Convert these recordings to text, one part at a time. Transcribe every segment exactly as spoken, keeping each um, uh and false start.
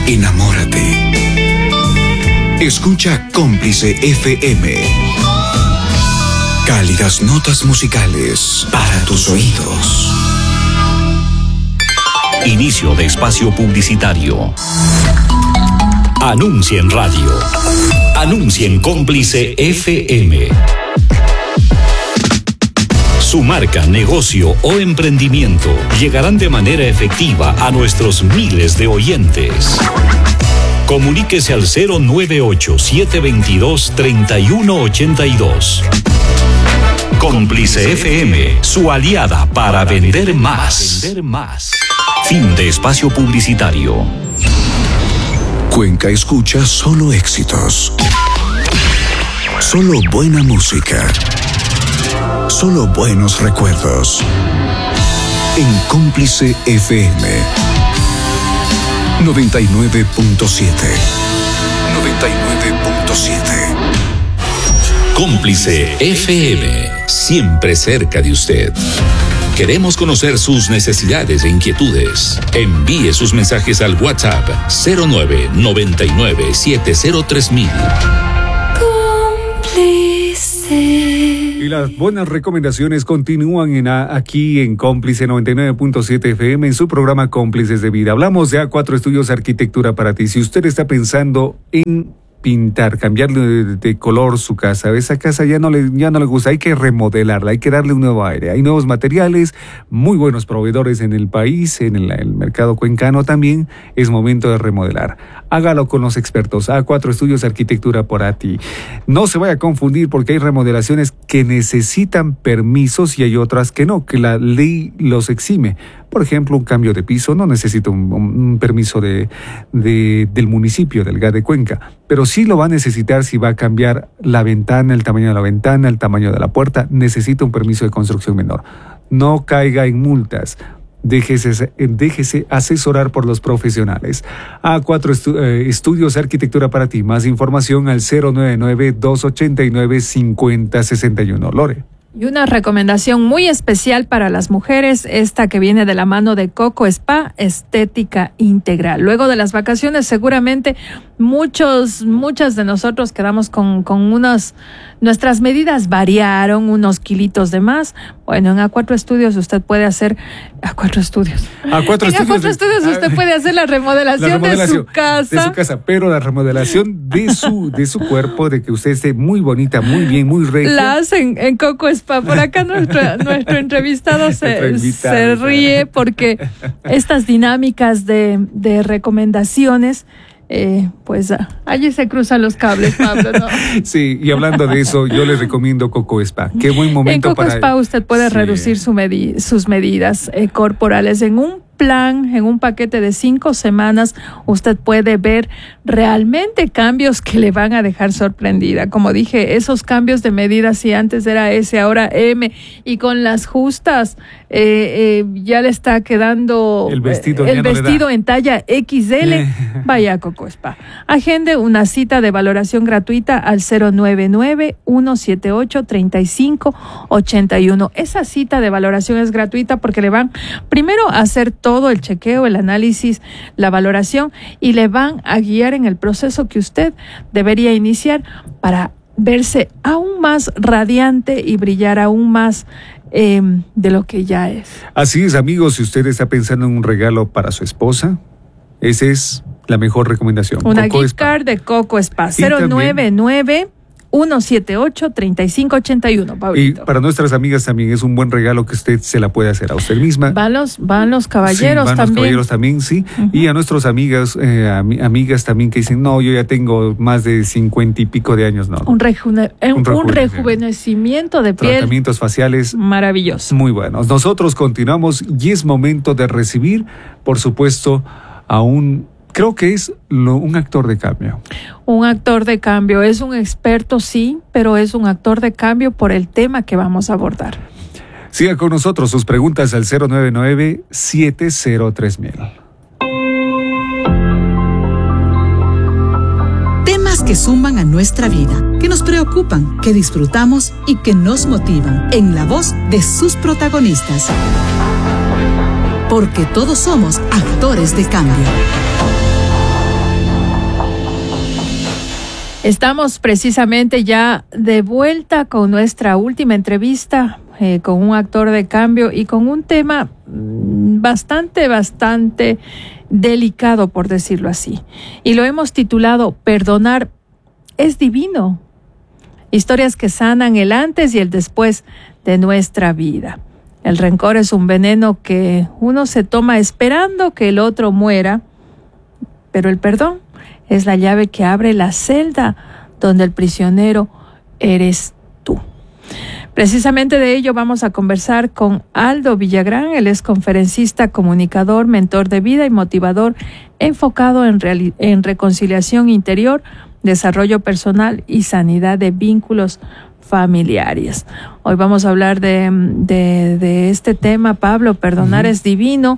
enamórate. Escucha Cómplice F M. Cálidas notas musicales para tus oídos. Inicio de espacio publicitario. Anuncia en radio. Anuncia en Cómplice F M. Su marca, negocio o emprendimiento llegarán de manera efectiva a nuestros miles de oyentes. Comuníquese al cero nueve ocho, siete dos dos, tres uno ocho dos. Cómplice F M, su aliada para vender más. Fin de espacio publicitario. Cuenca escucha solo éxitos. Solo buena música. Solo buenos recuerdos. En Cómplice F M noventa y nueve punto siete. noventa y nueve punto siete. Cómplice F M, siempre cerca de usted. Queremos conocer sus necesidades e inquietudes. Envíe sus mensajes al WhatsApp cero nueve, noventa y nueve, setenta tres mil. Y las buenas recomendaciones continúan en a, aquí en Cómplice noventa y nueve punto siete F M en su programa Cómplices de Vida. Hablamos de A cuatro Estudios Arquitectura para ti. Si usted está pensando en pintar, cambiarle de, de color su casa, esa casa ya no le ya no le gusta, hay que remodelarla, hay que darle un nuevo aire, hay nuevos materiales, muy buenos proveedores en el país, en el, el mercado cuencano también, es momento de remodelar. Hágalo con los expertos, A cuatro Estudios Arquitectura para ti. No se vaya a confundir porque hay remodelaciones que necesitan permisos y hay otras que no, que la ley los exime. Por ejemplo, un cambio de piso no necesita un, un permiso de, de, del municipio, del G A de Cuenca, pero sí lo va a necesitar si va a cambiar la ventana, el tamaño de la ventana, el tamaño de la puerta, necesita un permiso de construcción menor. No caiga en multas. Déjese, déjese asesorar por los profesionales. A cuatro estu- eh, Estudios Arquitectura para ti. Más información al cero nueve nueve, dos ocho nueve, cinco cero seis uno. Lore. Y una recomendación muy especial para las mujeres, esta que viene de la mano de Coco Spa, estética integral. Luego de las vacaciones, seguramente muchos, muchas de nosotros quedamos con, con unas, nuestras medidas variaron, unos kilitos de más. Bueno, en A cuatro Estudios usted puede hacer, A cuatro Estudios. A cuatro en Estudios. A cuatro Estudios usted puede hacer la remodelación, la remodelación de su casa. De su casa, pero la remodelación de su, de su cuerpo, de que usted esté muy bonita, muy bien, muy regia. La hacen en Coco Spa. Por acá nuestro, nuestro entrevistado se, se ríe porque estas dinámicas de, de recomendaciones, eh, pues allí se cruzan los cables, Pablo, ¿no? Sí, y hablando de eso, yo les recomiendo Coco Spa. Qué buen momento en Coco para... Spa usted puede sí. reducir su medi- sus medidas eh, corporales en un plan, en un paquete de cinco semanas, usted puede ver realmente cambios que le van a dejar sorprendida. Como dije, esos cambios de medidas, si antes era S, ahora M, y con las justas eh, eh, ya le está quedando el vestido, el no vestido en talla equis ele. Vaya a Coco Spa. Agende una cita de valoración gratuita al cero nueve nueve, uno siete ocho, tres cinco ocho uno. Esa cita de valoración es gratuita porque le van primero a hacer todo el chequeo, el análisis, la valoración y le van a guiar en el proceso que usted debería iniciar para verse aún más radiante y brillar aún más eh, de lo que ya es. Así es, amigos, si usted está pensando en un regalo para su esposa, esa es la mejor recomendación. Una Coco gift card de Coco Spa, cero nueve nueve, uno siete ocho, tres cinco ocho uno, Pablito. Y para nuestras amigas también es un buen regalo que usted se la puede hacer a usted misma. Van los, van los caballeros sí, van también. Los caballeros también, sí. Uh-huh. Y a nuestros amigas, eh, am- amigas también que dicen, no, yo ya tengo más de cincuenta y pico de años, no. Un, rejune- un, un, un rejuvenecimiento de piel. Tratamientos faciales. Maravilloso. Muy buenos. Nosotros continuamos y es momento de recibir, por supuesto, a un... Creo que es lo, un actor de cambio. Un actor de cambio. Es un experto, sí, pero es un actor de cambio por el tema que vamos a abordar. Siga con nosotros sus preguntas al cero nueve nueve, siete cero tres mil. Temas que suman a nuestra vida, que nos preocupan, que disfrutamos y que nos motivan, en la voz de sus protagonistas. Porque todos somos actores de cambio. Estamos precisamente ya de vuelta con nuestra última entrevista eh, con un actor de cambio y con un tema bastante, bastante delicado, por decirlo así. Y lo hemos titulado Perdonar es divino. Historias que sanan el antes y el después de nuestra vida. El rencor es un veneno que uno se toma esperando que el otro muera, pero el perdón es la llave que abre la celda donde el prisionero eres tú. Precisamente de ello vamos a conversar con Aldo Villagrán. Él es conferencista, comunicador, mentor de vida y motivador enfocado en, reali- en reconciliación interior, desarrollo personal y sanidad de vínculos familiares. Hoy vamos a hablar de, de, de este tema, Pablo, perdonar uh-huh. es divino.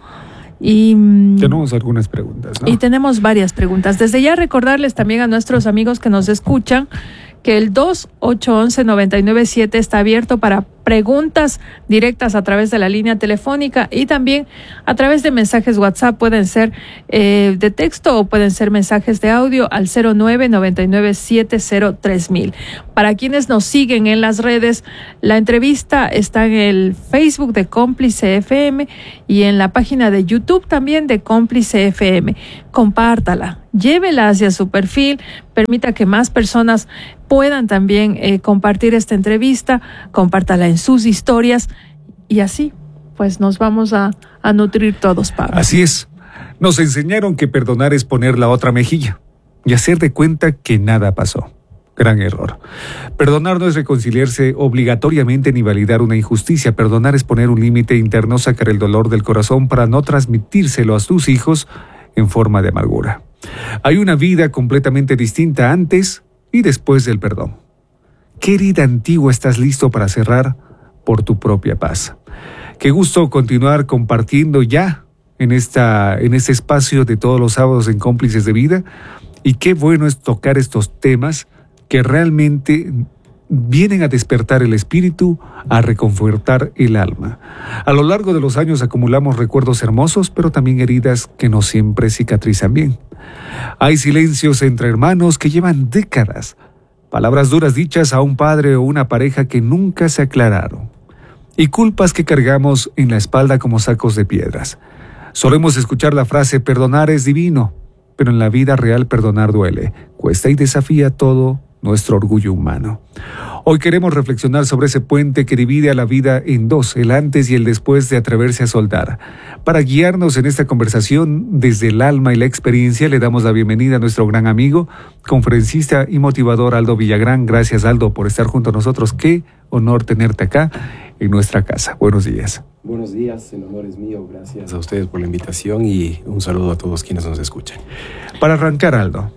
Y tenemos algunas preguntas, ¿no? Y tenemos varias preguntas. Desde ya recordarles también a nuestros amigos que nos escuchan que el dos ocho uno uno, nueve nueve siete está abierto para preguntas directas a través de la línea telefónica y también a través de mensajes WhatsApp. Pueden ser eh, de texto o pueden ser mensajes de audio al cero nueve nueve nueve siete cero tres mil. Para quienes nos siguen en las redes, la entrevista está en el Facebook de Cómplice F M y en la página de YouTube también de Cómplice F M. Compártala, llévela hacia su perfil, permita que más personas puedan también eh, compartir esta entrevista, compártala en sus historias y así pues nos vamos a, a nutrir todos, Pablo. Así es. Nos enseñaron que perdonar es poner la otra mejilla y hacer de cuenta que nada pasó. Gran error. Perdonar no es reconciliarse obligatoriamente ni validar una injusticia. Perdonar es poner un límite interno, sacar el dolor del corazón para no transmitírselo a tus hijos en forma de amargura. Hay una vida completamente distinta antes y después del perdón. ¿Qué herida antigua estás listo para cerrar por tu propia paz? Qué gusto continuar compartiendo ya en, esta, en este espacio de todos los sábados en Cómplices de Vida. Y qué bueno es tocar estos temas que realmente vienen a despertar el espíritu, a reconfortar el alma. A lo largo de los años acumulamos recuerdos hermosos, pero también heridas que no siempre cicatrizan bien. Hay silencios entre hermanos que llevan décadas, palabras duras dichas a un padre o una pareja que nunca se aclararon, y culpas que cargamos en la espalda como sacos de piedras. Solemos escuchar la frase perdonar es divino, pero en la vida real perdonar duele, cuesta y desafía todo nuestro orgullo humano. Hoy queremos reflexionar sobre ese puente que divide a la vida en dos, el antes y el después de atreverse a soltar. Para guiarnos en esta conversación desde el alma y la experiencia, le damos la bienvenida a nuestro gran amigo, conferencista y motivador Aldo Villagrán. Gracias, Aldo, por estar junto a nosotros. Qué honor tenerte acá en nuestra casa. Buenos días. Buenos días, el honor es mío. Gracias a ustedes por la invitación y un saludo a todos quienes nos escuchan. Para arrancar, Aldo,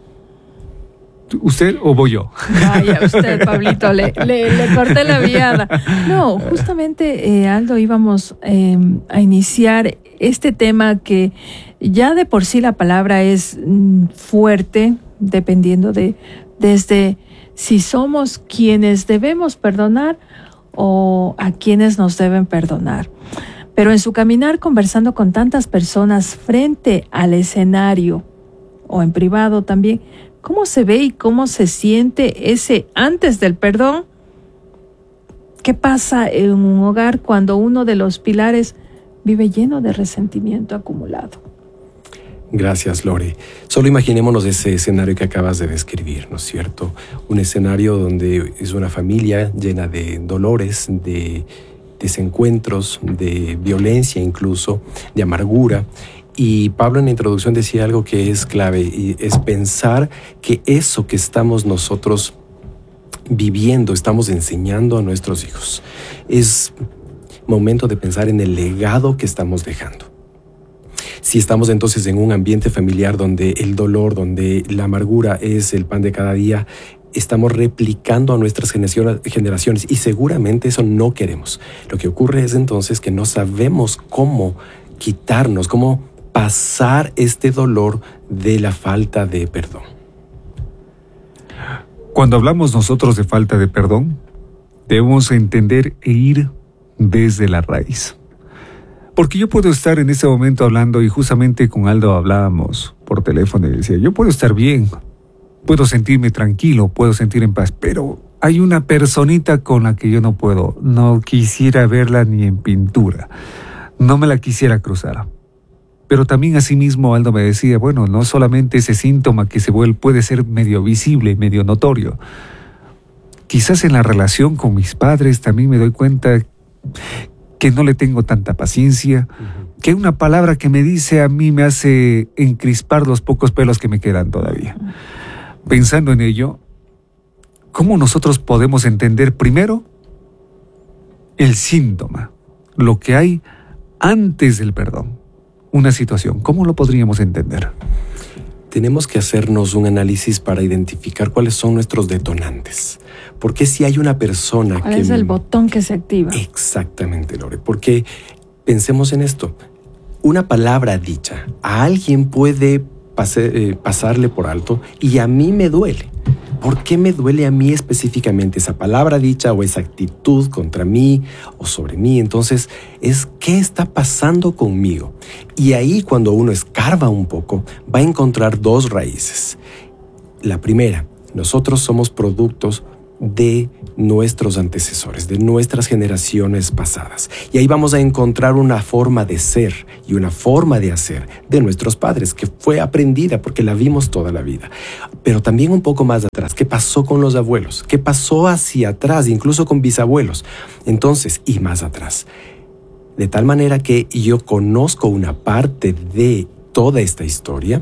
¿usted o voy yo? Vaya, usted, Pablito, le, le, le corté la viada. No, justamente, eh, Aldo, íbamos eh, a iniciar este tema que ya de por sí la palabra es mm, fuerte, dependiendo de desde si somos quienes debemos perdonar o a quienes nos deben perdonar. Pero en su caminar conversando con tantas personas frente al escenario o en privado también, ¿cómo se ve y cómo se siente ese antes del perdón? ¿Qué pasa en un hogar cuando uno de los pilares vive lleno de resentimiento acumulado? Gracias, Lore. Solo imaginémonos ese escenario que acabas de describir, ¿no es cierto? Un escenario donde es una familia llena de dolores, de desencuentros, de violencia incluso, de amargura. Y Pablo en la introducción decía algo que es clave, y es pensar que eso que estamos nosotros viviendo, estamos enseñando a nuestros hijos. Es momento de pensar en el legado que estamos dejando. Si estamos entonces en un ambiente familiar donde el dolor, donde la amargura es el pan de cada día, estamos replicando a nuestras generaciones y seguramente eso no queremos. Lo que ocurre es entonces que no sabemos cómo quitarnos, cómo pasar este dolor de la falta de perdón. Cuando hablamos nosotros de falta de perdón, debemos entender e ir desde la raíz. Porque yo puedo estar en ese momento hablando, y justamente con Aldo hablábamos por teléfono y decía, yo puedo estar bien, puedo sentirme tranquilo, puedo sentir en paz, pero hay una personita con la que yo no puedo, no quisiera verla ni en pintura, no me la quisiera cruzar. Pero también asimismo Aldo me decía, bueno, no solamente ese síntoma que se vuelve, puede ser medio visible, medio notorio. Quizás en la relación con mis padres también me doy cuenta que no le tengo tanta paciencia, uh-huh. que una palabra que me dice a mí me hace encrispar los pocos pelos que me quedan todavía. Uh-huh. Pensando en ello, ¿cómo nosotros podemos entender primero el síntoma, lo que hay antes del perdón? Una situación, ¿cómo lo podríamos entender? Tenemos que hacernos un análisis para identificar cuáles son nuestros detonantes. Porque si hay una persona ¿Cuál que... es el botón que se activa? Exactamente, Lore. Porque pensemos en esto. Una palabra dicha a alguien puede pase, eh, pasarle por alto y a mí me duele. ¿Por qué me duele a mí específicamente esa palabra dicha o esa actitud contra mí o sobre mí? Entonces, es ¿qué está pasando conmigo? Y ahí, cuando uno escarba un poco, va a encontrar dos raíces. La primera, nosotros somos productos de nuestros antecesores, de nuestras generaciones pasadas. Y ahí vamos a encontrar una forma de ser y una forma de hacer de nuestros padres, que fue aprendida porque la vimos toda la vida. Pero también un poco más atrás, ¿qué pasó con los abuelos? ¿Qué pasó hacia atrás, incluso con bisabuelos? Entonces, y más atrás. De tal manera que yo conozco una parte de toda esta historia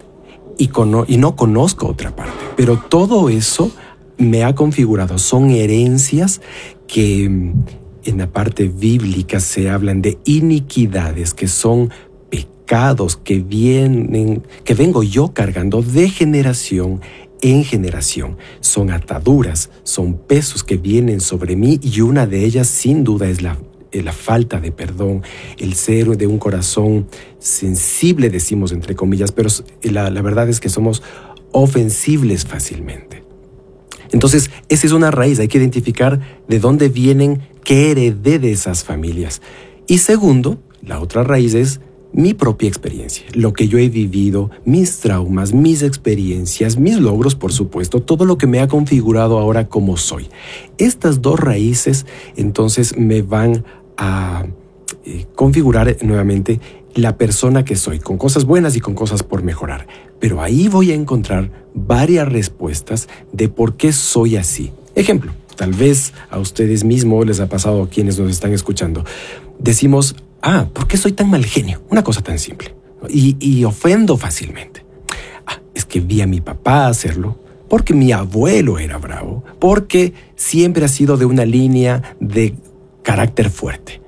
y, cono- y no conozco otra parte. Pero todo eso me ha configurado, son herencias que en la parte bíblica se hablan de iniquidades, que son pecados que vienen, que vengo yo cargando de generación en generación. Son ataduras, son pesos que vienen sobre mí y una de ellas sin duda es la, la falta de perdón, el ser de un corazón sensible, decimos entre comillas, pero la, la verdad es que somos ofensibles fácilmente. Entonces, esa es una raíz, hay que identificar de dónde vienen, qué heredé de esas familias. Y segundo, la otra raíz es mi propia experiencia, lo que yo he vivido, mis traumas, mis experiencias, mis logros, por supuesto, todo lo que me ha configurado ahora como soy. Estas dos raíces, entonces, me van a eh, configurar nuevamente la persona que soy, con cosas buenas y con cosas por mejorar. Pero ahí voy a encontrar varias respuestas de por qué soy así. Ejemplo, tal vez a ustedes mismos les ha pasado, a quienes nos están escuchando. Decimos, ah, ¿por qué soy tan mal genio? Una cosa tan simple. Y, y ofendo fácilmente. Ah, es que vi a mi papá hacerlo, porque mi abuelo era bravo, porque siempre ha sido de una línea de carácter fuerte.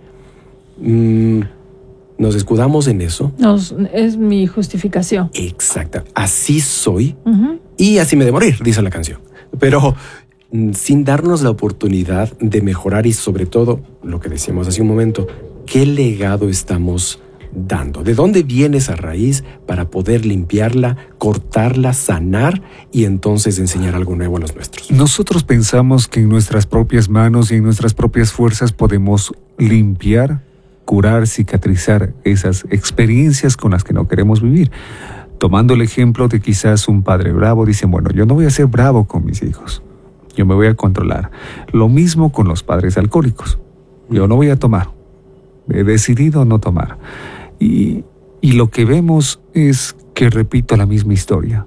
Mm, Nos escudamos en eso. Nos, es mi justificación. Exacto. Así soy Uh-huh. y así me de morir, dice la canción. Pero mm, sin darnos la oportunidad de mejorar y sobre todo, lo que decíamos hace un momento, ¿qué legado estamos dando? ¿De dónde viene esa raíz para poder limpiarla, cortarla, sanar y entonces enseñar algo nuevo a los nuestros? Nosotros pensamos que en nuestras propias manos y en nuestras propias fuerzas podemos limpiar, curar, cicatrizar esas experiencias con las que no queremos vivir. Tomando el ejemplo de quizás un padre bravo, dicen, bueno, yo no voy a ser bravo con mis hijos, yo me voy a controlar. Lo mismo con los padres alcohólicos, yo no voy a tomar, he decidido no tomar. Y, y lo que vemos es que repito la misma historia.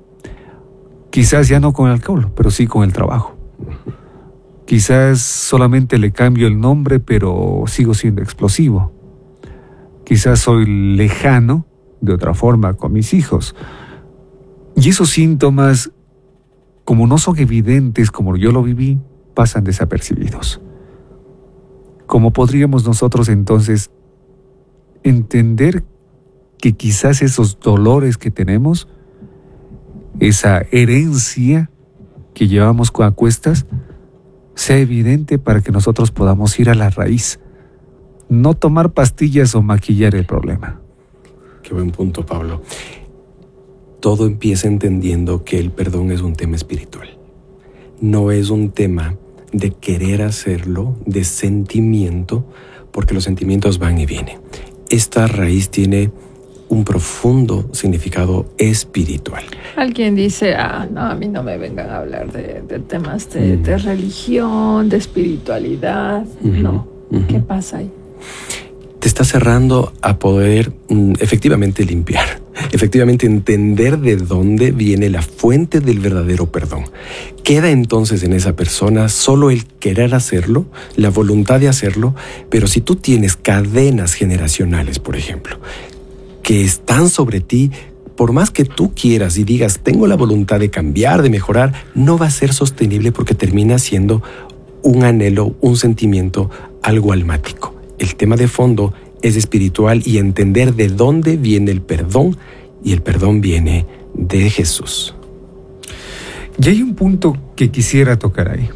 Quizás ya no con el alcohol, pero sí con el trabajo. Quizás solamente le cambio el nombre, pero sigo siendo explosivo. Quizás soy lejano de otra forma con mis hijos. Y esos síntomas, como no son evidentes como yo lo viví, pasan desapercibidos. ¿Cómo podríamos nosotros entonces entender que quizás esos dolores que tenemos, esa herencia que llevamos a cuestas, sea evidente para que nosotros podamos ir a la raíz, no tomar pastillas o maquillar el problema? Qué buen punto, Pablo. Todo empieza entendiendo que el perdón es un tema espiritual. No es un tema de querer hacerlo, de sentimiento, porque los sentimientos van y vienen. Esta raíz tiene un profundo significado espiritual. Alguien dice, ah, no, a mí no me vengan a hablar de, de temas de, mm. de religión, de espiritualidad. Uh-huh. No, uh-huh. ¿Qué pasa ahí? Te está cerrando a poder mm, efectivamente limpiar, efectivamente entender de dónde viene la fuente del verdadero perdón. Queda entonces en esa persona solo el querer hacerlo, la voluntad de hacerlo, pero si tú tienes cadenas generacionales, por ejemplo, que están sobre ti, por más que tú quieras y digas, tengo la voluntad de cambiar, de mejorar, no va a ser sostenible porque termina siendo un anhelo, un sentimiento, algo almático. El tema de fondo es espiritual y entender de dónde viene el perdón, y el perdón viene de Jesús. Y hay un punto que quisiera tocar ahí.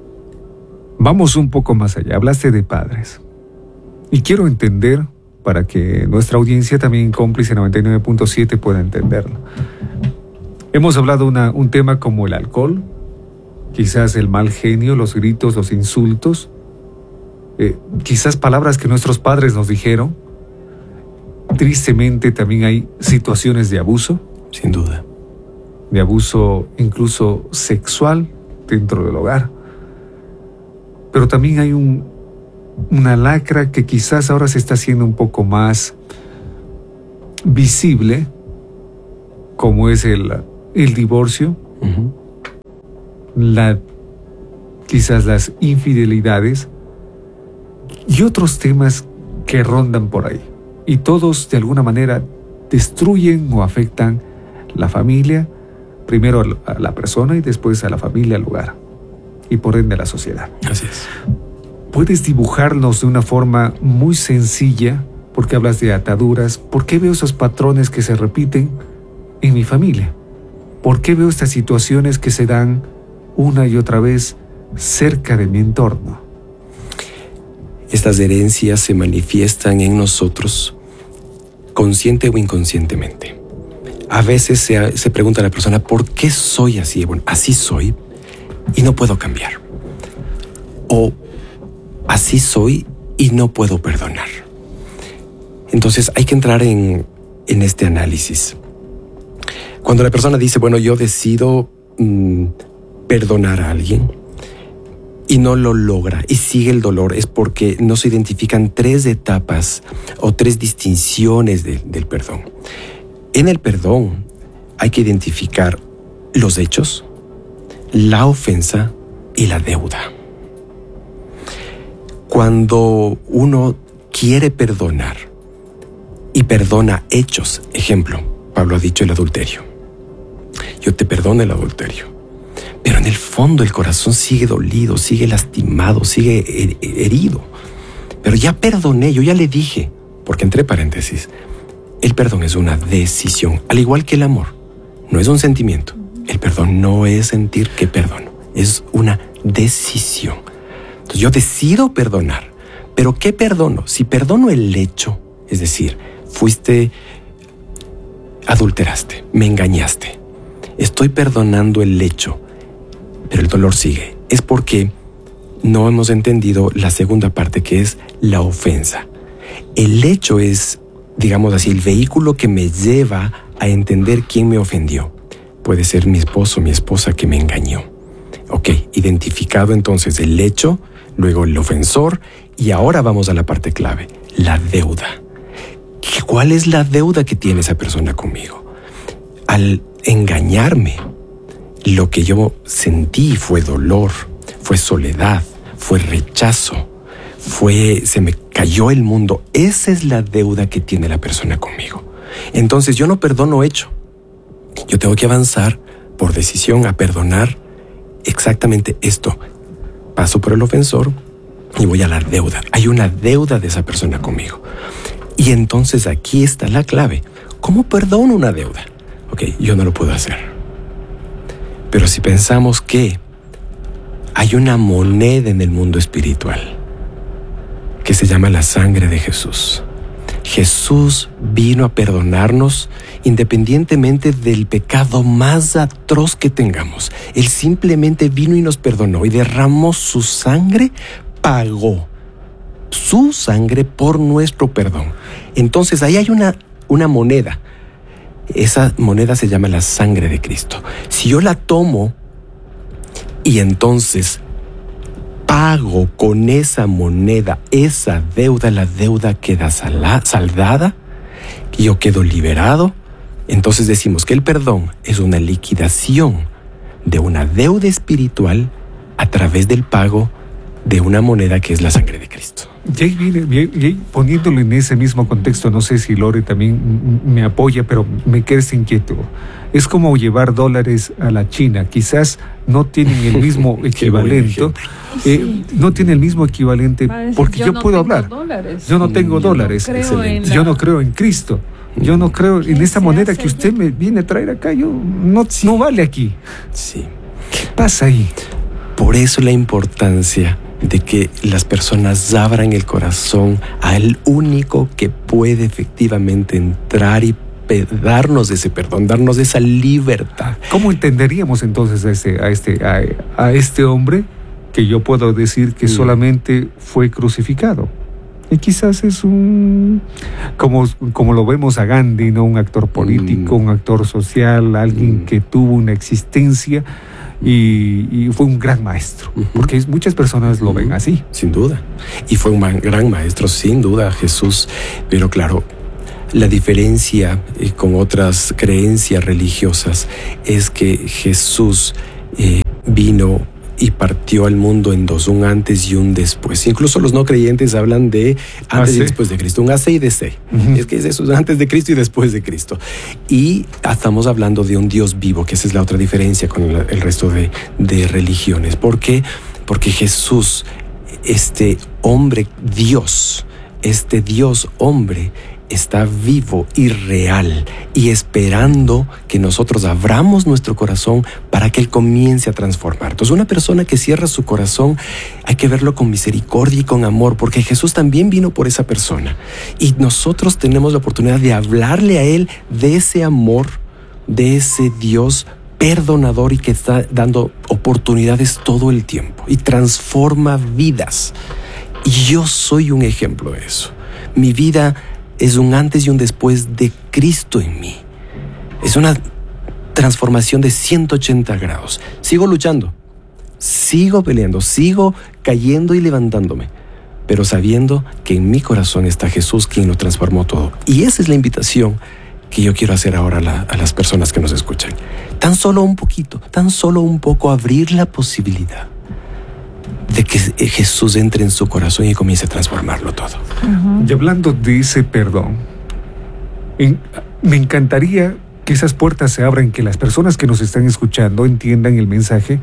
Vamos un poco más allá. Hablaste de padres. Y quiero entender, para que nuestra audiencia también Cómplice noventa y nueve punto siete pueda entenderlo. Hemos hablado una, un tema como el alcohol, quizás el mal genio, los gritos, los insultos, Eh, quizás palabras que nuestros padres nos dijeron. Tristemente también hay situaciones de abuso. Sin duda. De abuso incluso sexual dentro del hogar. Pero también hay un, una lacra que quizás ahora se está haciendo un poco más visible, como es el, el divorcio, uh-huh. la, quizás las infidelidades, y otros temas que rondan por ahí. Y todos de alguna manera destruyen o afectan la familia, primero a la persona y después a la familia, al lugar, y por ende a la sociedad. Así es. ¿Puedes dibujarnos de una forma muy sencilla, porque hablas de ataduras, por qué veo esos patrones que se repiten en mi familia? ¿Por qué veo estas situaciones que se dan una y otra vez cerca de mi entorno? Estas herencias se manifiestan en nosotros, consciente o inconscientemente. A veces se, se pregunta a la persona, ¿por qué soy así? Bueno, así soy y no puedo cambiar. O así soy y no puedo perdonar. Entonces hay que entrar en, en este análisis. Cuando la persona dice, bueno, yo decido mmm, perdonar a alguien, y no lo logra y sigue el dolor, es porque no se identifican tres etapas o tres distinciones de, del perdón. En el perdón hay que identificar los hechos, la ofensa y la deuda. Cuando uno quiere perdonar y perdona hechos, ejemplo, Pablo ha dicho el adulterio. Yo te perdono el adulterio. Pero en el fondo el corazón sigue dolido, sigue lastimado, sigue herido. Pero ya perdoné, yo ya le dije, porque entre paréntesis, el perdón es una decisión, al igual que el amor. No es un sentimiento. El perdón no es sentir que perdono, es una decisión. Entonces yo decido perdonar. ¿Pero qué perdono? Si perdono el hecho, es decir, fuiste, adulteraste, me engañaste, estoy perdonando el hecho, pero el dolor sigue. Es porque no hemos entendido la segunda parte, que es la ofensa. El hecho es, digamos así, el vehículo que me lleva a entender quién me ofendió. Puede ser mi esposo o mi esposa que me engañó. Ok, identificado entonces el hecho, luego el ofensor, y ahora vamos a la parte clave, la deuda. ¿Cuál es la deuda que tiene esa persona conmigo? Al engañarme, lo que yo sentí fue dolor, fue soledad, fue rechazo, fue, se me cayó el mundo. Esa es la deuda que tiene la persona conmigo. Entonces yo no perdono hecho. Yo tengo que avanzar por decisión a perdonar exactamente esto. Paso por el ofensor y voy a la deuda. Hay una deuda de esa persona conmigo. Y entonces aquí está la clave. ¿Cómo perdono una deuda? Ok, yo no lo puedo hacer. Pero si pensamos que hay una moneda en el mundo espiritual que se llama la sangre de Jesús. Jesús vino a perdonarnos independientemente del pecado más atroz que tengamos. Él simplemente vino y nos perdonó y derramó su sangre, pagó su sangre por nuestro perdón. Entonces ahí hay una una moneda. Esa moneda se llama la sangre de Cristo. Si yo la tomo y entonces pago con esa moneda esa deuda, la deuda queda sala, saldada, y yo quedo liberado. Entonces decimos que el perdón es una liquidación de una deuda espiritual a través del pago de una moneda que es la sangre de Cristo. Y ahí viene, y ahí poniéndolo en ese mismo contexto, no sé si Lore también me apoya, pero me queda ese inquieto. Es como llevar dólares a la China. Quizás no tienen el mismo equivalente. Eh, no tiene el mismo equivalente porque yo, yo no puedo puedo hablar. Dólares. Yo no tengo yo dólares. No creo en yo la... no creo en Cristo. Yo no creo en esta moneda que usted me viene a traer acá. Yo no, sí. no vale aquí. Sí. ¿Qué pasa ahí? Por eso la importancia de que las personas abran el corazón al único que puede efectivamente entrar y darnos ese perdón, darnos esa libertad. ¿Cómo entenderíamos entonces a este, a este, a, a este hombre que yo puedo decir que mm. solamente fue crucificado? Y quizás es un, como, como lo vemos a Gandhi, ¿no? Un actor político, mm. un actor social, alguien mm. que tuvo una existencia y, y fue un gran maestro. Uh-huh. Porque muchas personas lo uh-huh. ven así. Sin duda. Y fue un ma- gran maestro, sin duda, Jesús. Pero claro, la diferencia eh, con otras creencias religiosas es que Jesús eh, vino y partió al mundo en dos, un antes y un después. Incluso los no creyentes hablan de antes y después de Cristo, un A C y D C. Uh-huh. Es que es eso, antes de Cristo y después de Cristo. Y estamos hablando de un Dios vivo, que esa es la otra diferencia con el, el resto de, de religiones. ¿Por qué? Porque Jesús, este hombre Dios, este Dios hombre, está vivo y real y esperando que nosotros abramos nuestro corazón para que Él comience a transformar. Entonces, una persona que cierra su corazón hay que verlo con misericordia y con amor, porque Jesús también vino por esa persona y nosotros tenemos la oportunidad de hablarle a Él de ese amor, de ese Dios perdonador y que está dando oportunidades todo el tiempo y transforma vidas. Y yo soy un ejemplo de eso. Mi vida es un antes y un después de Cristo en mí. Es una transformación de ciento ochenta grados. Sigo luchando, sigo peleando, sigo cayendo y levantándome, pero sabiendo que en mi corazón está Jesús quien lo transformó todo. Y esa es la invitación que yo quiero hacer ahora a, la, a las personas que nos escuchan. Tan solo un poquito, tan solo un poco abrir la posibilidad de que Jesús entre en su corazón y comience a transformarlo todo. Uh-huh. Y hablando de ese perdón, en, me encantaría que esas puertas se abran, que las personas que nos están escuchando entiendan el mensaje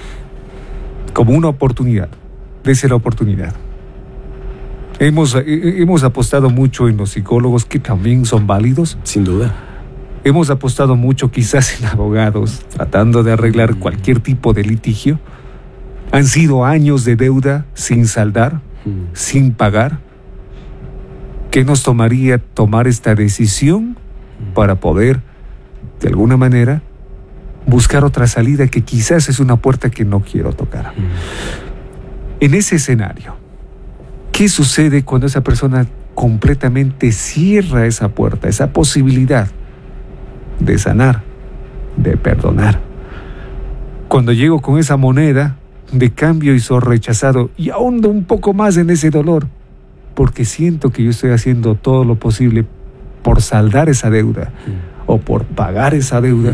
como una oportunidad. Dese la oportunidad. Hemos, eh, hemos apostado mucho en los psicólogos, que también son válidos. Sin duda. Hemos apostado mucho quizás en abogados, tratando de arreglar uh-huh. cualquier tipo de litigio. Han sido años de deuda sin saldar, mm. sin pagar. ¿Qué nos tomaría tomar esta decisión mm. para poder, de alguna manera, buscar otra salida que quizás es una puerta que no quiero tocar? Mm. En ese escenario, ¿qué sucede cuando esa persona completamente cierra esa puerta, esa posibilidad de sanar, de perdonar? Cuando llego con esa moneda de cambio y soy rechazado y ahondo un poco más en ese dolor porque siento que yo estoy haciendo todo lo posible por saldar esa deuda mm. o por pagar esa deuda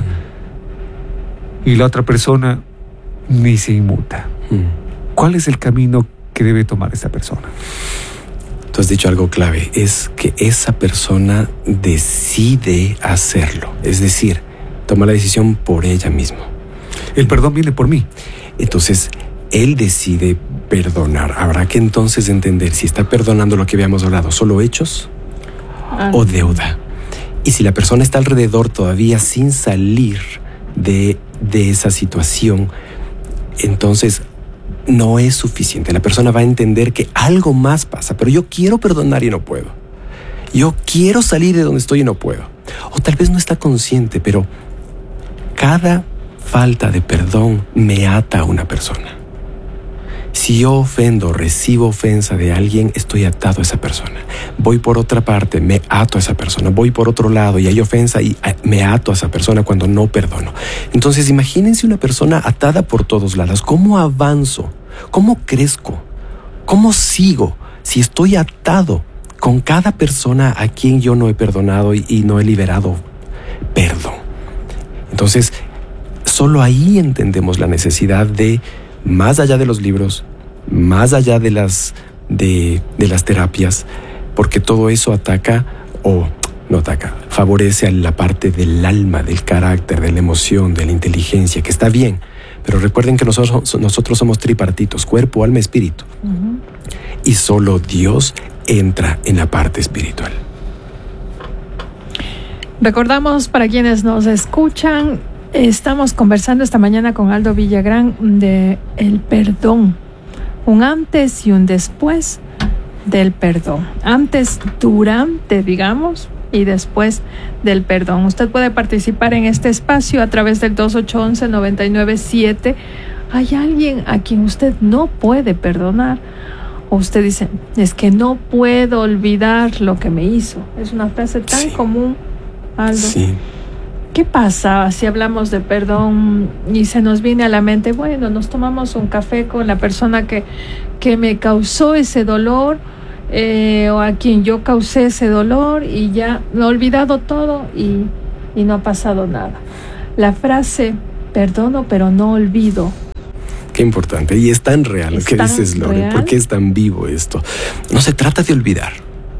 mm. y la otra persona ni se inmuta. Mm. ¿Cuál es el camino que debe tomar esa persona? Tú has dicho algo clave, es que esa persona decide hacerlo, es decir, toma la decisión por ella misma. El perdón viene por mí. Entonces, Él decide perdonar. Habrá que entonces entender si está perdonando lo que habíamos hablado, solo hechos ah. o deuda. Y si la persona está alrededor todavía sin salir de, de esa situación, entonces no es suficiente. La persona va a entender que algo más pasa, pero yo quiero perdonar y no puedo. Yo quiero salir de donde estoy y no puedo. O tal vez no está consciente, pero cada falta de perdón me ata a una persona. Si yo ofendo, recibo ofensa de alguien, estoy atado a esa persona. Voy por otra parte, me ato a esa persona. Voy por otro lado y hay ofensa y me ato a esa persona cuando no perdono. Entonces, imagínense una persona atada por todos lados. ¿Cómo avanzo? ¿Cómo crezco? ¿Cómo sigo si estoy atado con cada persona a quien yo no he perdonado y, y no he liberado perdón? Entonces, solo ahí entendemos la necesidad de, más allá de los libros, más allá de las, de, de las terapias, porque todo eso ataca, o no ataca, favorece a la parte del alma, del carácter, de la emoción, de la inteligencia, que está bien. Pero recuerden que nosotros, nosotros somos tripartitos, cuerpo, alma, espíritu. Uh-huh. Y solo Dios entra en la parte espiritual. Recordamos para quienes nos escuchan, estamos conversando esta mañana con Aldo Villagrán de el perdón, un antes y un después del perdón. Antes, durante, digamos, y después del perdón. Usted puede participar en este espacio a través del dos ocho uno uno, nueve nueve siete. ¿Hay alguien a quien usted no puede perdonar? O usted dice, es que no puedo olvidar lo que me hizo. Es una frase tan sí. común, Aldo. Sí. ¿Qué pasa si hablamos de perdón y se nos viene a la mente, bueno, nos tomamos un café con la persona que, que me causó ese dolor eh, o a quien yo causé ese dolor y ya me he olvidado todo y, y no ha pasado nada? La frase, perdono pero no olvido. Qué importante. Y es tan real lo que dices, Lore. ¿Por qué es tan vivo esto? No se trata de olvidar.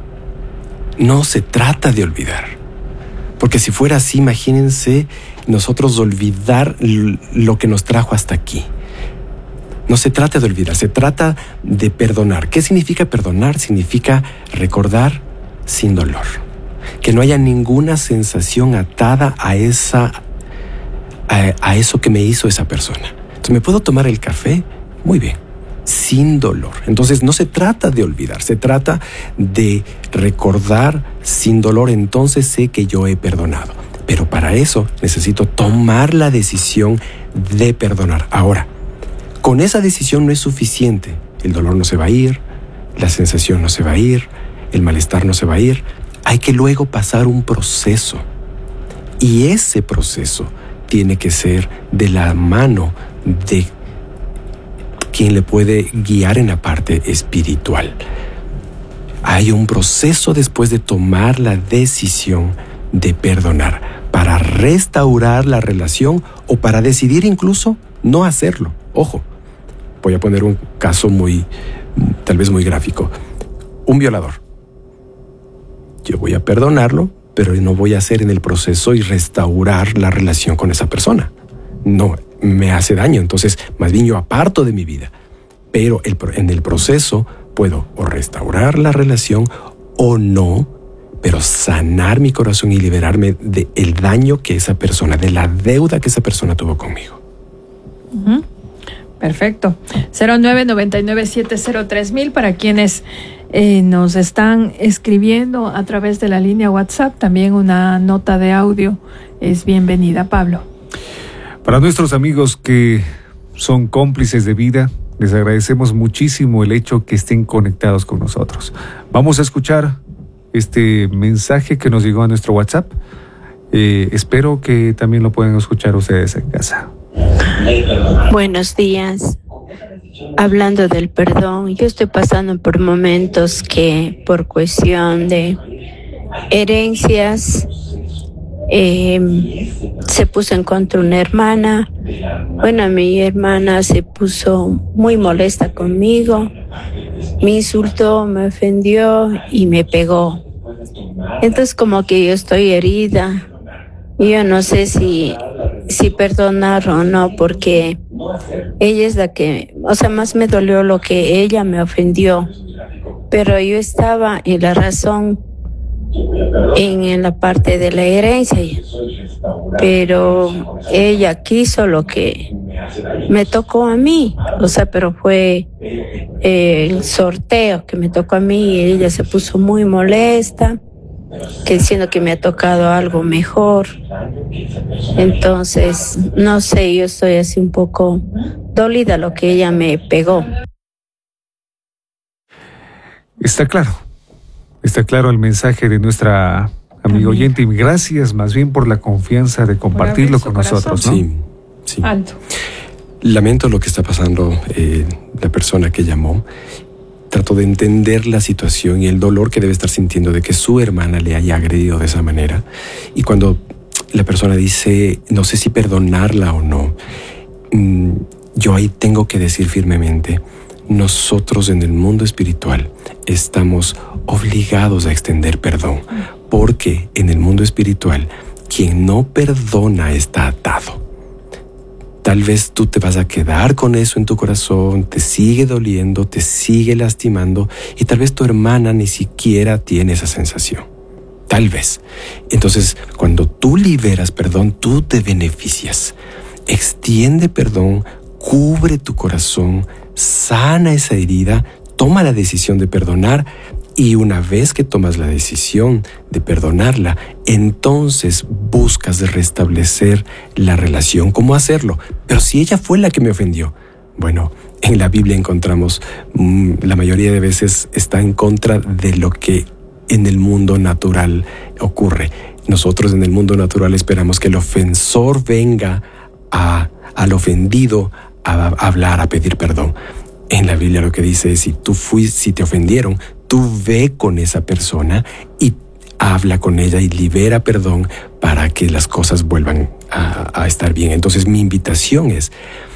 No se trata de olvidar. Porque si fuera así, imagínense nosotros olvidar lo que nos trajo hasta aquí. No se trata de olvidar, se trata de perdonar. ¿Qué significa perdonar? Significa recordar sin dolor. Que no haya ninguna sensación atada a, esa, a, a eso que me hizo esa persona. Entonces, ¿me puedo tomar el café? Muy bien. Sin dolor. Entonces no se trata de olvidar, se trata de recordar sin dolor. Entonces sé que yo he perdonado, pero para eso necesito tomar la decisión de perdonar. Ahora, con esa decisión no es suficiente. El dolor no se va a ir, la sensación no se va a ir, el malestar no se va a ir. Hay que luego pasar un proceso, y ese proceso tiene que ser de la mano de quien le puede guiar en la parte espiritual. Hay un proceso después de tomar la decisión de perdonar para restaurar la relación o para decidir incluso no hacerlo. Ojo, voy a poner un caso muy, tal vez muy gráfico. Un violador. Yo voy a perdonarlo, pero no voy a hacer en el proceso y restaurar la relación con esa persona. No, me hace daño, entonces más bien yo aparto de mi vida. Pero el, en el proceso puedo o restaurar la relación o no, pero sanar mi corazón y liberarme del daño que esa persona, de la deuda que esa persona tuvo conmigo. Uh-huh. Perfecto. cero nueve nueve nueve siete cero tres mil para quienes eh, nos están escribiendo a través de la línea WhatsApp. También una nota de audio es bienvenida, Pablo. Para nuestros amigos que son cómplices de vida, les agradecemos muchísimo el hecho que estén conectados con nosotros. Vamos a escuchar este mensaje que nos llegó a nuestro WhatsApp. Eh, espero que también lo puedan escuchar ustedes en casa. Buenos días. Hablando del perdón, yo estoy pasando por momentos que por cuestión de herencias eh, se puso en contra una hermana. Bueno, mi hermana se puso muy molesta conmigo, me insultó, me ofendió y me pegó. Entonces como que yo estoy herida. Yo no sé si, si perdonar o no, porque ella es la que, o sea, más me dolió lo que ella me ofendió. Pero yo estaba en la razón en, en la parte de la herencia. Pero ella quiso lo que me tocó a mí. O sea, pero fue eh, el sorteo que me tocó a mí y ella se puso muy molesta, que diciendo que me ha tocado algo mejor. Entonces, no sé, yo estoy así un poco dolida lo que ella me pegó. Está claro, está claro el mensaje de nuestra amiga oyente y gracias más bien por la confianza de compartirlo con nosotros, ¿no? Sí, sí. Alto. Lamento lo que está pasando eh, la persona que llamó. Trato de entender la situación y el dolor que debe estar sintiendo de que su hermana le haya agredido de esa manera. Y cuando la persona dice, no sé si perdonarla o no, mmm, yo ahí tengo que decir firmemente, nosotros en el mundo espiritual estamos obligados a extender perdón, porque en el mundo espiritual quien no perdona está atado. Tal vez tú te vas a quedar con eso en tu corazón, te sigue doliendo, te sigue lastimando y tal vez tu hermana ni siquiera tiene esa sensación. Tal vez. Entonces, cuando tú liberas perdón, tú te beneficias. Extiende perdón, cubre tu corazón, sana esa herida, toma la decisión de perdonar y una vez que tomas la decisión de perdonarla, entonces buscas restablecer la relación. ¿Cómo hacerlo? Pero si ella fue la que me ofendió. Bueno, en la Biblia encontramos, mmm, la mayoría de veces está en contra de lo que en el mundo natural ocurre. Nosotros en el mundo natural esperamos que el ofensor venga a, al ofendido a, a hablar, a pedir perdón. En la Biblia lo que dice es, si tú fuiste, si te ofendieron, tú ve con esa persona y habla con ella y libera perdón para que las cosas vuelvan a, a estar bien. Entonces mi invitación es,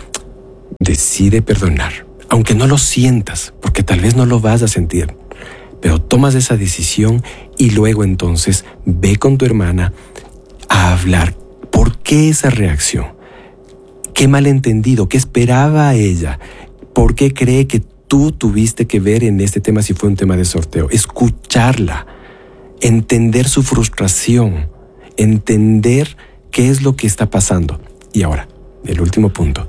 decide perdonar, aunque no lo sientas, porque tal vez no lo vas a sentir, pero tomas esa decisión y luego entonces ve con tu hermana a hablar. ¿Por qué esa reacción? ¿Qué malentendido? ¿Qué esperaba ella? ¿Por qué cree que tú tuviste que ver en este tema si fue un tema de sorteo? Escucharla, entender su frustración, entender qué es lo que está pasando. Y ahora, el último punto.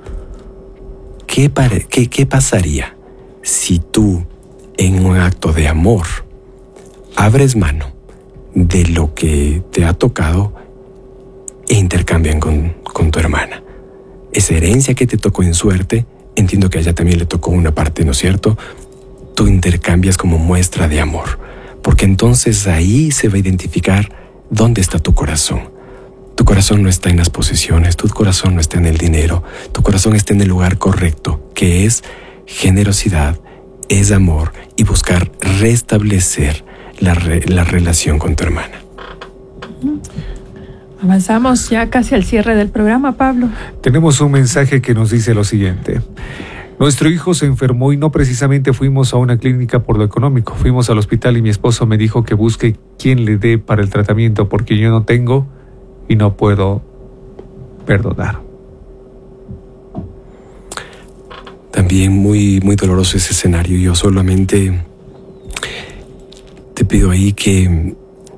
¿Qué, pare- qué, qué pasaría si tú, en un acto de amor, abres mano de lo que te ha tocado e intercambian con, con tu hermana? Esa herencia que te tocó en suerte, entiendo que a ella también le tocó una parte, ¿no es cierto? Tú intercambias como muestra de amor, porque entonces ahí se va a identificar dónde está tu corazón. Tu corazón no está en las posesiones, tu corazón no está en el dinero, tu corazón está en el lugar correcto, que es generosidad, es amor y buscar restablecer la, re, la relación con tu hermana. Avanzamos ya casi al cierre del programa, Pablo. Tenemos un mensaje que nos dice lo siguiente. Nuestro hijo se enfermó y no precisamente fuimos a una clínica por lo económico. Fuimos al hospital y mi esposo me dijo que busque quien le dé para el tratamiento porque yo no tengo y no puedo perdonar. También muy, muy doloroso ese escenario. Yo solamente te pido ahí que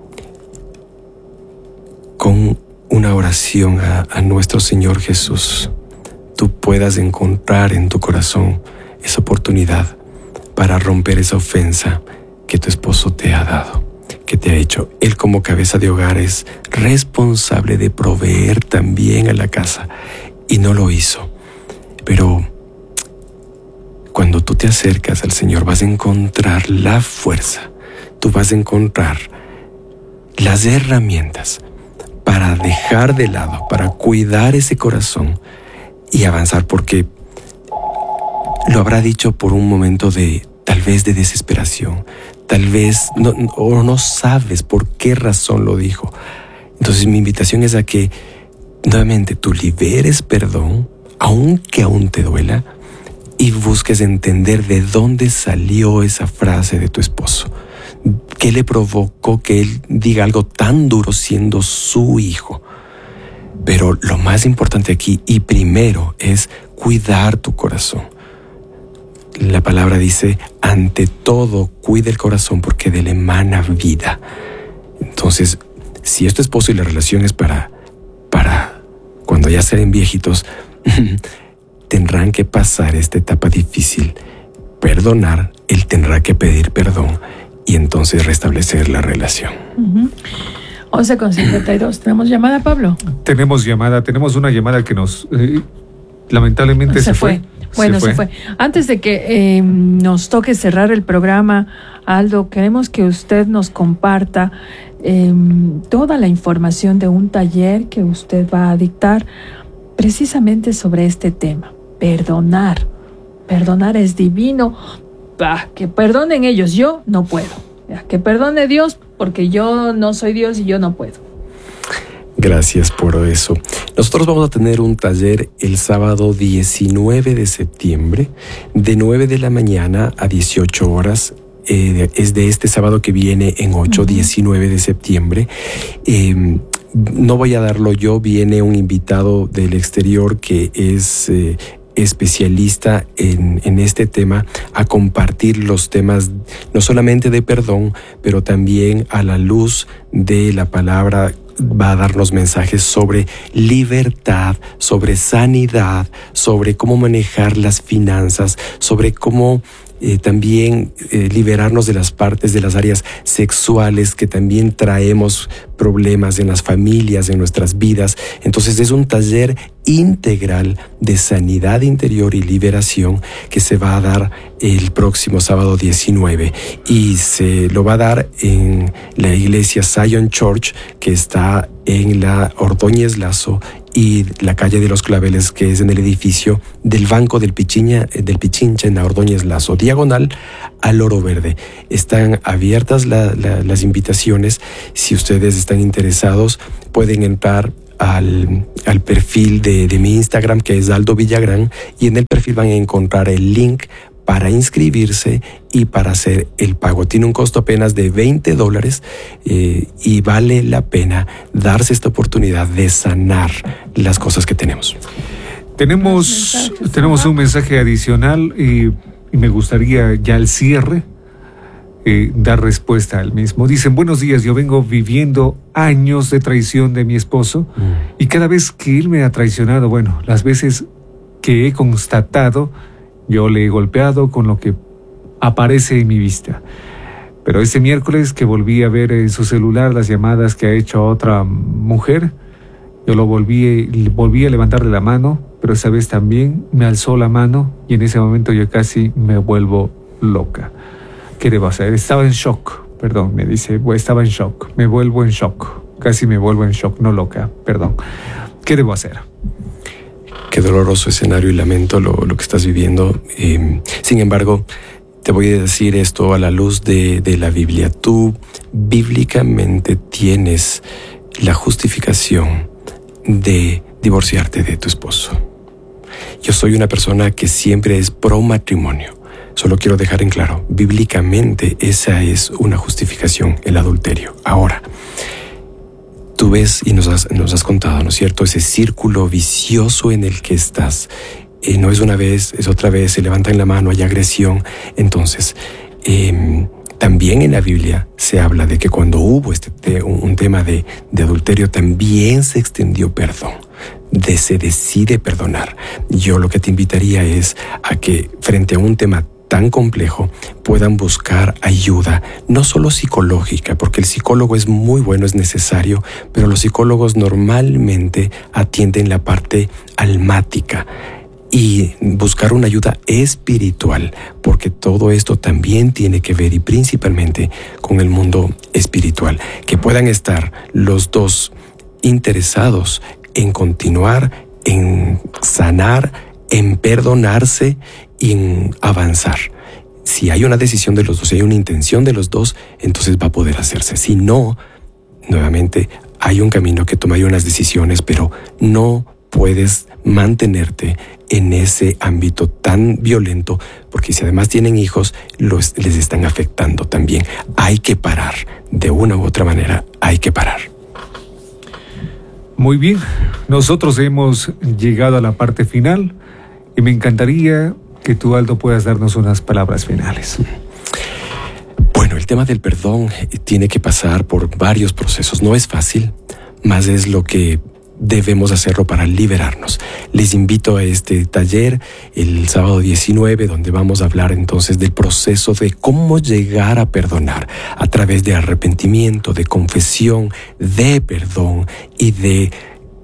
con una oración a, a nuestro Señor Jesús, tú puedas encontrar en tu corazón esa oportunidad para romper esa ofensa que tu esposo te ha dado, que te ha hecho. Él como cabeza de hogar es responsable de proveer también a la casa y no lo hizo. Pero cuando tú te acercas al Señor vas a encontrar la fuerza, tú vas a encontrar las herramientas para dejar de lado, para cuidar ese corazón y avanzar, porque lo habrá dicho por un momento de, tal vez de desesperación, tal vez, no, o no sabes por qué razón lo dijo. Entonces mi invitación es a que nuevamente tú liberes perdón, aunque aún te duela, y busques entender de dónde salió esa frase de tu esposo. ¿Qué le provocó que él diga algo tan duro siendo su hijo? Pero lo más importante aquí y primero es cuidar tu corazón. La palabra dice, ante todo, cuida el corazón porque de él emana vida. Entonces, si es tu esposo y la relación es para, para cuando ya sean viejitos, tendrán que pasar esta etapa difícil, perdonar, él tendrá que pedir perdón y entonces restablecer la relación. Uh-huh. once con cincuenta y dos. ¿Tenemos llamada, Pablo? Tenemos llamada, tenemos una llamada que nos... Eh, lamentablemente se, se fue. fue. Bueno, se se fue. fue. Antes de que eh, nos toque cerrar el programa, Aldo, queremos que usted nos comparta eh, toda la información de un taller que usted va a dictar precisamente sobre este tema. Perdonar. Perdonar es divino. Bah, que perdonen ellos, yo no puedo. Ya, que perdone Dios, porque yo no soy Dios y yo no puedo. Gracias por eso. Nosotros vamos a tener un taller el sábado diecinueve de septiembre, de nueve de la mañana a dieciocho horas. Eh, es de este sábado que viene en ocho, uh-huh. diecinueve de septiembre. Eh, no voy a darlo yo, viene un invitado del exterior que es eh, especialista en, en este tema, a compartir los temas no solamente de perdón, pero también a la luz de la palabra. Va a darnos mensajes sobre libertad, sobre sanidad, sobre cómo manejar las finanzas, sobre cómo eh, también eh, liberarnos de las partes de las áreas sexuales que también traemos problemas en las familias, en nuestras vidas. Entonces es un taller integral de sanidad interior y liberación que se va a dar el próximo sábado diecinueve, y se lo va a dar en la iglesia Zion Church, que está en la Ordóñez Lazo y la calle de los Claveles, que es en el edificio del Banco del Pichincha, del Pichincha en la Ordóñez Lazo, diagonal al Oro Verde. Están abiertas la, la, las invitaciones. Si ustedes están interesados, pueden entrar Al, al perfil de, de mi Instagram, que es Aldo Villagrán, y en el perfil van a encontrar el link para inscribirse y para hacer el pago. Tiene un costo apenas de veinte dólares eh, y vale la pena darse esta oportunidad de sanar las cosas que tenemos. Tenemos, tenemos un mensaje adicional y, y me gustaría ya al cierre Eh, dar respuesta al mismo. Dicen: buenos días, yo vengo viviendo años de traición de mi esposo mm. y cada vez que él me ha traicionado, bueno, las veces que he constatado, yo le he golpeado con lo que aparece en mi vista. Pero ese miércoles que volví a ver en su celular las llamadas que ha hecho a otra mujer, yo lo volví, volví a levantarle la mano, pero esa vez también me alzó la mano y en ese momento yo casi me vuelvo loca. ¿Qué debo hacer? Estaba en shock, perdón, me dice, estaba en shock, me vuelvo en shock, casi me vuelvo en shock, no loca, perdón. ¿Qué debo hacer? Qué doloroso escenario y lamento lo, lo que estás viviendo. Eh, sin embargo, te voy a decir esto a la luz de, de la Biblia. Tú bíblicamente tienes la justificación de divorciarte de tu esposo. Yo soy una persona que siempre es pro matrimonio. Solo quiero dejar en claro, bíblicamente esa es una justificación, el adulterio. Ahora, tú ves y nos has, nos has contado, ¿no es cierto?, ese círculo vicioso en el que estás. Eh, no es una vez, es otra vez, se levantan la mano, hay agresión. Entonces, eh, también en la Biblia se habla de que cuando hubo este te, un, un tema de, de adulterio, también se extendió perdón. De se decide perdonar. Yo lo que te invitaría es a que frente a un tema tan complejo puedan buscar ayuda, no solo psicológica, porque el psicólogo es muy bueno, es necesario, pero los psicólogos normalmente atienden la parte almática, y buscar una ayuda espiritual, porque todo esto también tiene que ver y principalmente con el mundo espiritual, que puedan estar los dos interesados en continuar, en sanar, en perdonarse y en avanzar. Si hay una decisión de los dos, si hay una intención de los dos, entonces va a poder hacerse. Si no, nuevamente hay un camino que tomar unas decisiones, pero no puedes mantenerte en ese ámbito tan violento, porque si además tienen hijos, los, les están afectando también. Hay que parar, de una u otra manera, hay que parar. Muy bien, nosotros hemos llegado a la parte final y me encantaría que tú, Aldo, puedas darnos unas palabras finales. Bueno, el tema del perdón tiene que pasar por varios procesos. No es fácil, más es lo que debemos hacerlo para liberarnos. Les invito a este taller el sábado diecinueve, donde vamos a hablar entonces del proceso de cómo llegar a perdonar a través de arrepentimiento, de confesión, de perdón y de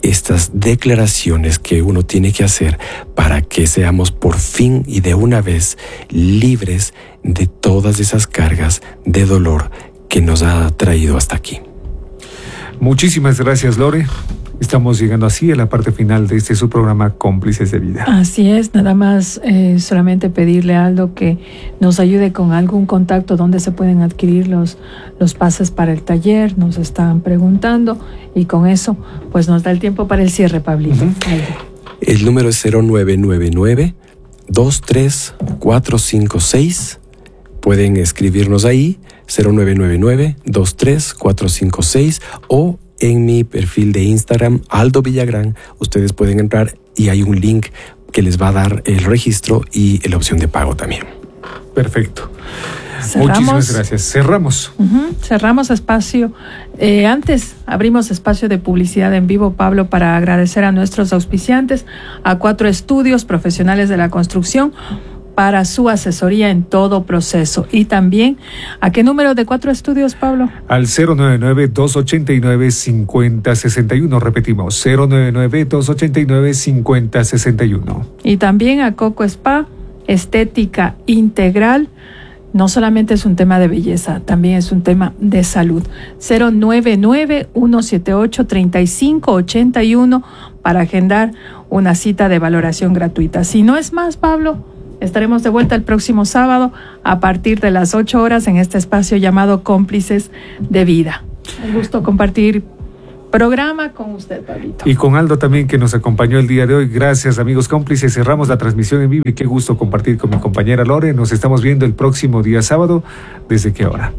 estas declaraciones que uno tiene que hacer para que seamos por fin y de una vez libres de todas esas cargas de dolor que nos ha traído hasta aquí. Muchísimas gracias, Lore. Estamos llegando así a la parte final de este su programa Cómplices de Vida. Así es, nada más eh, solamente pedirle a Aldo que nos ayude con algún contacto donde se pueden adquirir los, los pases para el taller, nos están preguntando, y con eso pues nos da el tiempo para el cierre, Pablito. Uh-huh. El número es cero nueve nueve nueve, dos tres cuatro cinco seis. Pueden escribirnos ahí, cero nueve nueve nueve, dos tres cuatro cinco seis, o en mi perfil de Instagram, Aldo Villagrán, ustedes pueden entrar y hay un link que les va a dar el registro y la opción de pago también. Perfecto. Cerramos. Muchísimas gracias. Cerramos. Uh-huh. Cerramos espacio. Eh, antes abrimos espacio de publicidad en vivo, Pablo, para agradecer a nuestros auspiciantes, a Cuatro Estudios Profesionales de la Construcción, para su asesoría en todo proceso. Y también, ¿a qué número de Cuatro Estudios, Pablo? Al cero nueve nueve, dos ocho nueve, cinco cero seis uno. Repetimos, cero nueve nueve, dos ocho nueve, cinco cero seis uno. Y también a Coco Spa, estética integral. No solamente es un tema de belleza, también es un tema de salud. cero nueve nueve, uno siete ocho, tres cinco ocho uno para agendar una cita de valoración gratuita. Si no es más, Pablo, estaremos de vuelta el próximo sábado a partir de las ocho horas en este espacio llamado Cómplices de Vida. Un gusto compartir programa con usted, Pablito. Y con Aldo también, que nos acompañó el día de hoy. Gracias, amigos cómplices. Cerramos la transmisión en vivo y qué gusto compartir con mi compañera Lore. Nos estamos viendo el próximo día sábado. ¿Desde qué hora?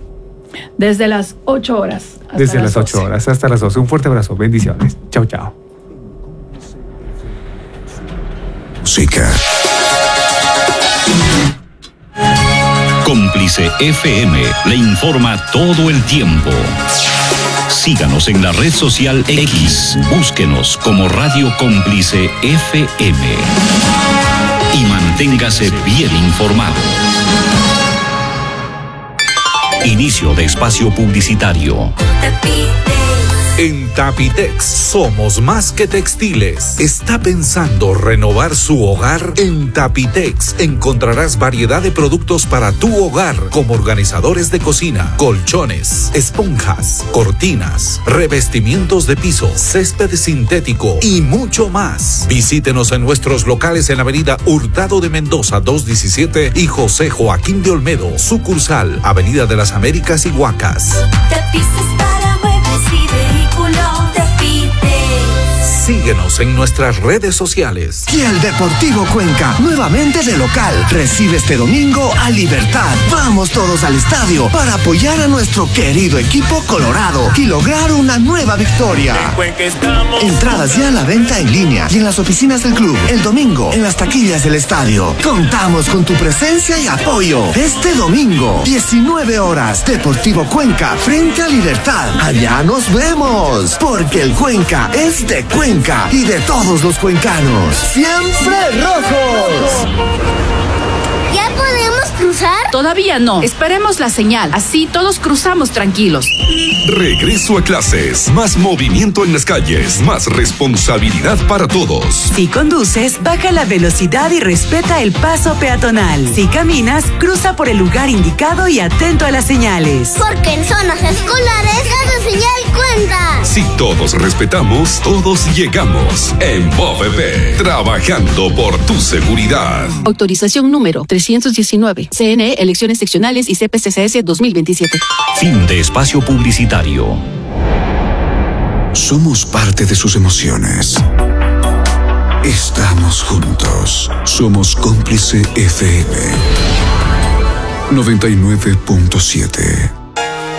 Desde las ocho horas. Hasta Desde las ocho horas hasta las doce. Un fuerte abrazo. Bendiciones. Chao, chao. Música. Cómplice F M le informa todo el tiempo. Síganos en la red social X. Búsquenos como Radio Cómplice F M. Y manténgase bien informado. Inicio de espacio publicitario. En Tapitex somos más que textiles. ¿Está pensando renovar su hogar? En Tapitex encontrarás variedad de productos para tu hogar, como organizadores de cocina, colchones, esponjas, cortinas, revestimientos de piso, césped sintético y mucho más. Visítenos en nuestros locales en la avenida Hurtado de Mendoza doscientos diecisiete y José Joaquín de Olmedo, sucursal Avenida de las Américas y Huacas. Tapices para muebles y vehículos. Síguenos en nuestras redes sociales. Y el Deportivo Cuenca, nuevamente de local, recibe este domingo a Libertad. Vamos todos al estadio para apoyar a nuestro querido equipo colorado y lograr una nueva victoria. Entradas ya a la venta en línea y en las oficinas del club. El domingo, en las taquillas del estadio. Contamos con tu presencia y apoyo. Este domingo, diecinueve horas, Deportivo Cuenca frente a Libertad. Allá nos vemos, porque el Cuenca es de Cuenca y de todos los cuencanos. ¡Siempre rojos! ¿Ya podemos cruzar? Todavía no. Esperemos la señal. Así todos cruzamos tranquilos. Regreso a clases. Más movimiento en las calles. Más responsabilidad para todos. Si conduces, baja la velocidad y respeta el paso peatonal. Si caminas, cruza por el lugar indicado y atento a las señales. Porque en zonas escolares cada señal cuenta. Si todos respetamos, todos llegamos. En B O P P, trabajando por tu seguridad. Autorización número trescientos diecinueve. C N E, elecciones seccionales y C P C C S dos mil veintisiete. Fin de espacio publicitario. Somos parte de sus emociones. Estamos juntos. Somos Cómplice F M noventa y nueve punto siete.